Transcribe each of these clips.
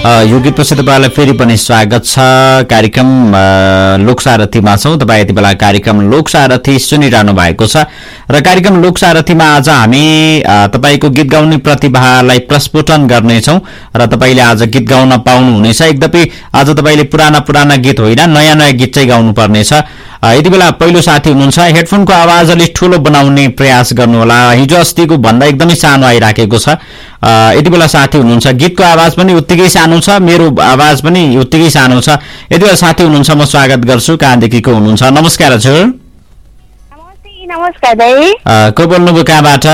यो गीतपछि तपाईँलाई फेरि पनि स्वागत छ कार्यक्रम लोकसारथीमा छौँ। तपाईँ यति बेला कार्यक्रम लोकसारथी सुनिरहनु भएको छ र कार्यक्रम लोकसारथीमा आज हामी तपाईँको गीत गाउने प्रतिभालाई प्रस्फुटन गर्नेछौँ र तपाईँले आज गीत गाउन पाउनुहुनेछ। एकदमै आज तपाईँले पुराना गीत होइन, नयाँ गीत चाहिँ गाउनु पर्नेछ। यति बेला पहिलो साथी हुनुहुन्छ, हेडफोनको आवाज अलिक ठुलो बनाउने प्रयास गर्नुहोला, हिजो अस्तिको भन्दा एकदमै सानो आइराखेको छ। यति बेला साथी हुनुहुन्छ, गीतको आवाज पनि उत्तिकै सानो छ, मेरो आवाज पनि उत्तिकै सानो छ। यति बेला साथी हुनुहुन्छ, म स्वागत गर्छु। कहाँदेखिको हुनुहुन्छ? नमस्कार हजुर। नमस्कार दाइ। को बोल्नुभयो, कहाँबाट?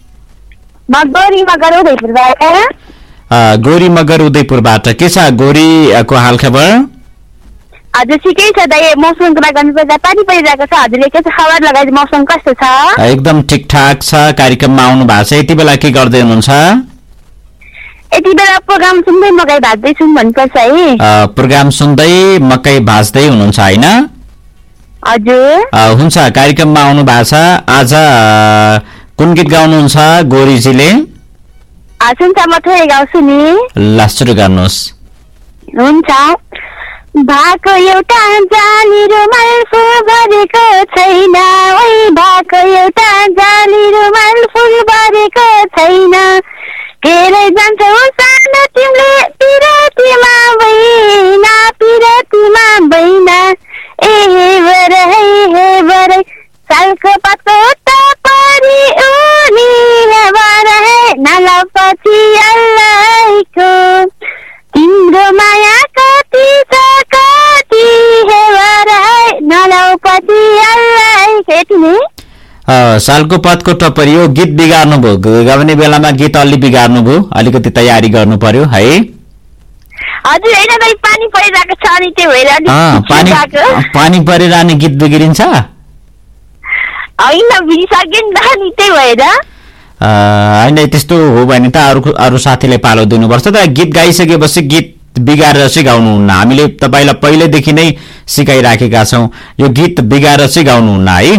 गौरी मगर उदयपुरबाट। के छ गौरीको हाल खबर? हजुर ठिकै छ दाइ। मौसमको कुरा गर्नुपर्दा पानी परिरहेको छ। हजुरले के खबर लगाइदिनु, मौसम कस्तो छ? एकदम ठिकठाक छ। कार्यक्रममा आउनु भएको छ। यति बेला के गर्दै हुनुहुन्छ? यति बेला प्रोग्राम सुन्दै मकै भाज्दैछु भन्नुपर्छ है। प्रोग्राम सुन्दै मकै भाज्दै हुनुहुन्छ होइन? हजुर हुन्छ। कार्यक्रममा आउनु भएको छ। आज कुन गीत गाउनुहुन्छ गौरीजीले? हुन्छ म थोरै गाउँछु नि। ल सुरु गर्नुहोस्। हुन्छ। भाको एउटा जाली रुमाल फुल भरेको छैन, ओइ भाको एउटा जाली रुमाल फुल भरेको छैन, केरै जान्छौ सानो तिमीले पिरतीमा बैना, पिरतीमा बैना, ए बरै हे बरै सालको पातको टपरी उनी हे बरै नाला पछि अल्लाहको तिम्रो माया कति छ कति हे बरै नाला पछि अल्लाहको। यति नै। सालको पदको टपरी हो। गीत बिगार्नु भयो, गाउने बेलामा गीत अलि बिगार्नु भयो, अलिकति तयारी गर्नु पर्यो है। हजुर होइन दाइ, पानी परिरहेको छ अनि त्यो भएर पानी परेर अनि गीत बिग्रिन्छ होइन, बिग्रिसक्यो नि त अनि त्यही भएर। होइन त्यस्तो हो भने त अरू साथीले पालो दिनुपर्छ। तर गीत गाइसकेपछि गीत बिगारेर चाहिँ गाउनुहुन्न। हामीले तपाईँलाई पहिलेदेखि नै सिकाइराखेका छौँ, यो गीत बिगारेर चाहिँ गाउनुहुन्न है।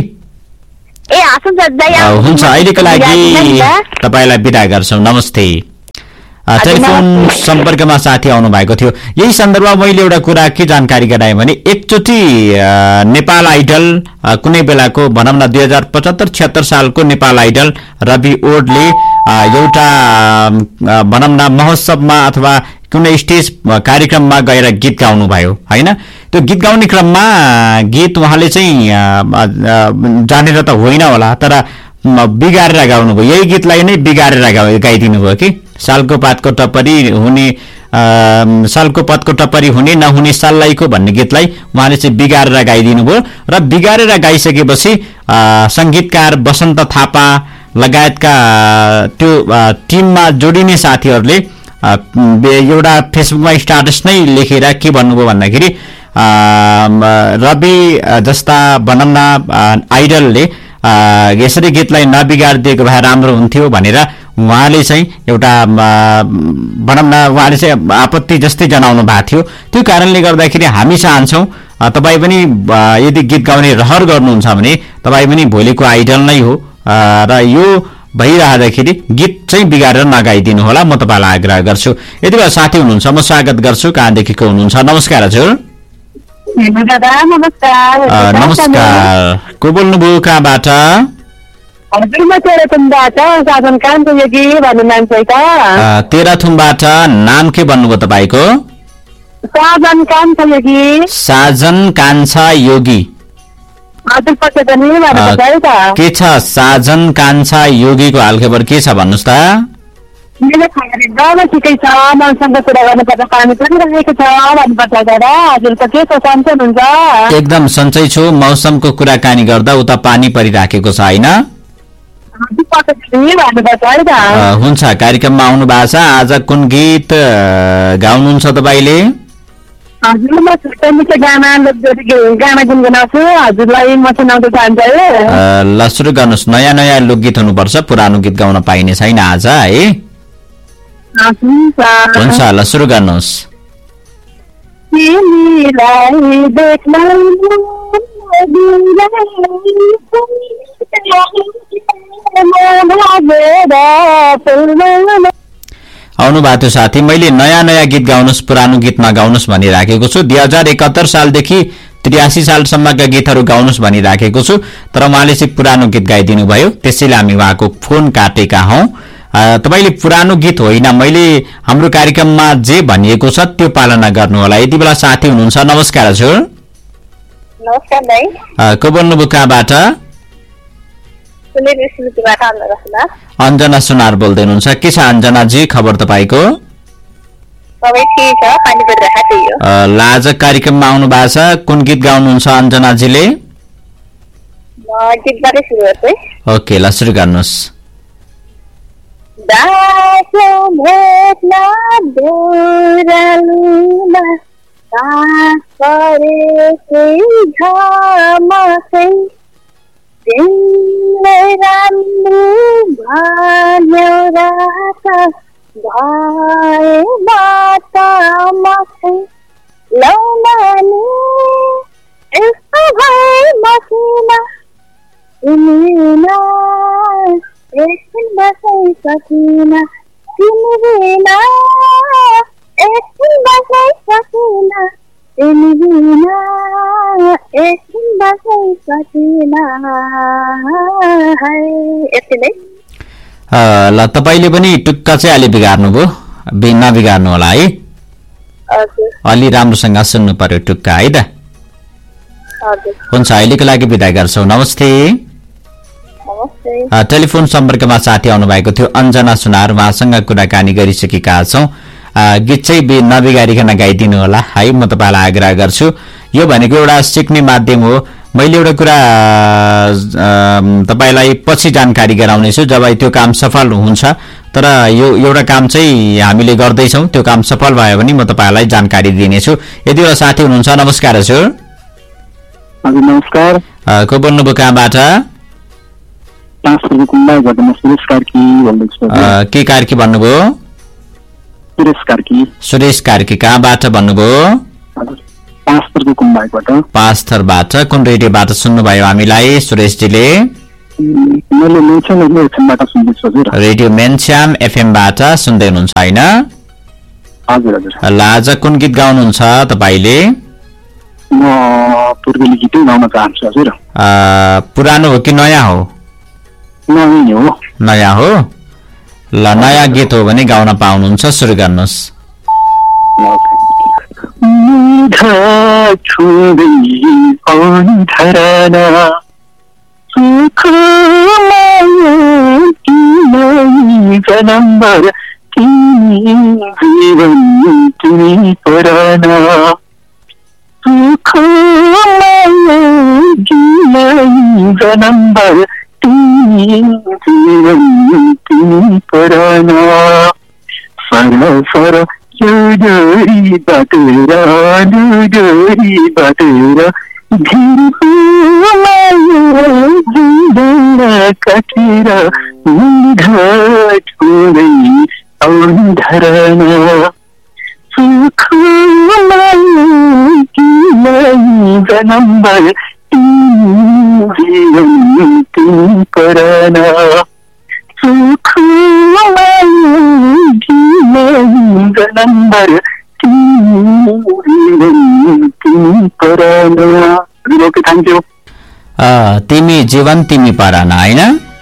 हुन्छ। अहिलेको लागि तपाईँलाई बिदा गर्छौँ। नमस्ते। टेलिफोन सम्पर्कमा साथी आउनु भएको थियो। यही सन्दर्भमा मैले एउटा कुरा के जानकारी गराएँ भने एकचोटि नेपाल आइडल कुनै बेलाको भनौँ न 2075-76 सालको नेपाल आइडल रवि ओडले एउटा भनौँ न महोत्सवमा अथवा कुनै स्टेज कार्यक्रममा गएर गीत गाउनु भयो होइन। त्यो गीत गाउने क्रममा गीत उहाँले चाहिँ जानेर त होइन होला, तर बिगारेर गाउनुभयो। यही गीतलाई नै बिगारेर गाइदिनु भयो कि सालको पातको टपरी हुने, सालको पदको टपरी हुने नहुने साललाईको भन्ने गीतलाई उहाँले चाहिँ बिगारेर गाइदिनु भयो। र बिगारेर गाइसकेपछि सङ्गीतकार वसन्त थापा लगायतका त्यो टिममा जोडिने साथीहरूले एउटा फेसबुकमा स्ट्याटस नै लेखेर के भन्नुभयो भन्दाखेरि रवि जस्ता भनौँ न आइडलले यसरी गीतलाई नबिगारिदिएको भए राम्रो हुन्थ्यो भनेर उहाँले चाहिँ एउटा भनौँ न उहाँले चाहिँ आपत्ति जस्तै जनाउनु भएको थियो। त्यो कारणले गर्दाखेरि हामी चाहन्छौँ तपाईँ पनि यदि गीत गाउने रहर गर्नुहुन्छ भने तपाईँ पनि भोलिको आइडल नै हो र यो भइरहँदाखेरि गीत चाहिँ बिगारेर नगाइदिनु होला, म तपाईँलाई आग्रह गर्छु। यति बेला साथी हुनुहुन्छ, म स्वागत गर्छु। कहाँदेखिको हुनुहुन्छ? नमस्कार हजुर। नमस्कार। को बोल्नुभयो, कहाँबाट? तेह्रथुमबाट। नाम के भन्नुभयो तपाईँको? साजन कान्छा योगी। के छ साजन कान्छा योगीको हालखबर के छ भन्नुहोस् त? ठिकै छ, मौसमको कुरा गर्नुपर्दा पानी परिरहेको छ भन्नुपर्छ दादा। हजुर त के छ, सन्चै हुनुहुन्छ? एकदम सन्चै छु। मौसमको कुराकानी गर्दा उता पानी परिराखेको छ होइन? हुन्छ। कार्यक्रममा आउनु भएको छ। आज कुन गीत गाउनुहुन्छ तपाईँले? हजुर म छुट्टै मिठो गाना गाना गुनगुनाउँछु, हजुरलाई म सुनाउन चाहन्छु। ल सुरु गर्नुहोस्। नयाँ लोकगीत हुनुपर्छ, पुरानो गीत गाउन पाइने छैन आज है। हुन्छ ल सुरु गर्नुहोस्। आउनु भएको थियो साथी। मैले नयाँ नयाँ गीत गाउनुहोस्, पुरानो गीत नगाउनुहोस् भनिराखेको छु। 2071 सालदेखि 83 सालसम्मका गीतहरू गाउनुहोस् भनिराखेको छु, तर उहाँले चाहिँ पुरानो गीत गाइदिनु भयो, त्यसैले हामी उहाँको फोन काटेका हौं। तपाईले पुरानो गीत होइन, मैले हाम्रो कार्यक्रममा जे भनिएको छ त्यो पालना गर्नु होला। यति बेला साथी हुनुहुन्छ। नमस्कार हजुर। नमस्कार दाइ। को बोल्नुभयो, कहाँबाट? अञ्जना सुनार बोल्दै हुनुहुन्छ। के छ अञ्जनाजी, खबर तपाईँको? आज कार्यक्रममा आउनु भएको छ, कुन गीत गाउनुहुन्छ अञ्जनाजीले? ओके, ल सुरु गर्नुहोस्। ल तपाईले पनि टुक्का चाहिँ अलि बिगार्नुभयो, नबिगार्नु होला है। अलि राम्रोसँग सुन्नु पर्यो टुक्का है त। हुन्छ, अहिलेको लागि बिदा गर्छौं। नमस्ते। टेलिफोन सम्पर्कमा साथी आउनु भएको थियो अञ्जना सुनार, उहाँसँग कुराकानी गरिसकेका छौं। गीत चाहिँ नबिगारिकन गाइदिनु होला है, म तपाईलाई आग्रह गर्छु। यो भनेको एउटा सिक्ने माध्यम हो। मैले एउटा कुरा तपाईलाई पछि जानकारी गराउनेछु जब त्यो काम सफल हुन्छ, तर यो एउटा काम चाहिँ हामीले गर्दैछौं, त्यो काम सफल भयो भने म तपाईलाई जानकारी दिनेछु। यदि बेला साथी हुनुहुन्छ। नमस्कार हजुर। हजुर नमस्कार। को बोल्नुभयो, कहाँबाट? के कार्की भन्नुभयो? सुरेश कार्की। कहाँबाट भन्नुभयो? पाँचथरबाट। कुन रेडियोबाट सुन्नुभयो हामीलाई सुरेशजीले? रेडियो मेनश्याम एफएमबाट सुन्दै हुनुहुन्छ होइन? ल आज कुन गीत गाउनुहुन्छ तपाईले? पुरानो हो कि नयाँ हो? नयाँ हो। ल नयाँ गीत हो भने गाउन पाउनुहुन्छ, सुरु गर्नुहोस्। तिमी जीवन तिमी पराना होइन?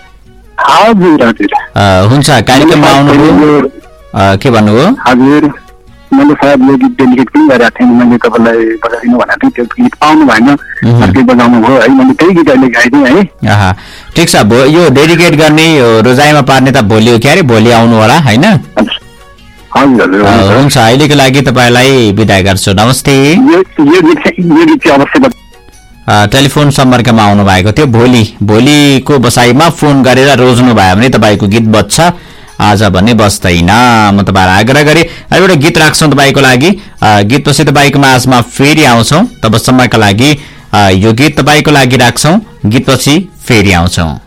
हुन्छ, कार्यक्रममा आउनुभयो। के भन्नुभयो? हजुर मैले सायद यो गीत डेलिकेट पनि गरेको थिएँ, मैले तपाईँलाई बजाइदिनु भनेको थिएँ, त्यो गीत पाउनु भएन, अर्कै बजाउनु भयो है, मैले त्यही गीत अहिले गाइदिएँ है। ठिक छ, यो डेडिकेट गर्ने रोजाइमा पार्ने त भोलि हो, क्यारे भोलि आउनु होला होइन? हुन्छ, अहिलेको लागि तपाईँलाई बिदा गर्छु। नमस्ते। टेलिफोन सम्पर्कमा आउनु भएको थियो। भोलिको बसाइमा फोन गरेर रोज्नु भयो भने तपाईँको गीत बज्छ, आज भने बस्दैन। म तपाईँलाई आग्रह गरेँ एउटा गीत राख्छौँ तपाईँको लागि। गीतपछि तपाईँको माझमा फेरि आउँछौँ, तबसम्मका लागि यो गीत तपाईँको लागि राख्छौँ, गीतपछि फेरि आउँछौँ।